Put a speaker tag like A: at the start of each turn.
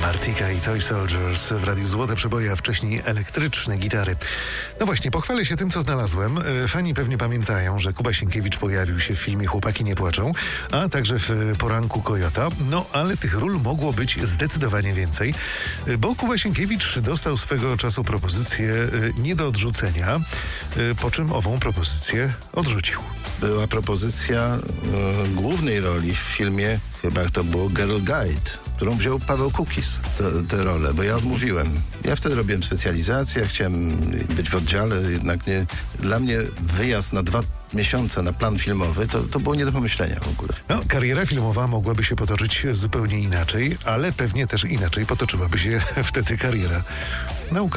A: Artika i Toy Soldiers w Radiu Złote Przeboje, a wcześniej elektryczne gitary. No właśnie, pochwalę się tym, co znalazłem. Fani pewnie pamiętają, że Kuba Sienkiewicz pojawił się w filmie Chłopaki nie płaczą, a także w Poranku Kojota. No, ale tych ról mogło być zdecydowanie więcej, bo Kuba Sienkiewicz dostał swego czasu propozycję nie do odrzucenia, po czym ową propozycję odrzucił.
B: Była propozycja głównej roli w filmie, chyba to było Girl Guide, którą wziął Paweł Kukis, tę rolę, bo ja odmówiłem. Ja wtedy robiłem specjalizację, chciałem być w oddziale, jednak nie. Dla mnie wyjazd na 2 miesiące na plan filmowy, to było nie do pomyślenia w ogóle.
A: No, kariera filmowa mogłaby się potoczyć zupełnie inaczej, ale pewnie też inaczej potoczyłaby się wtedy kariera naukowa.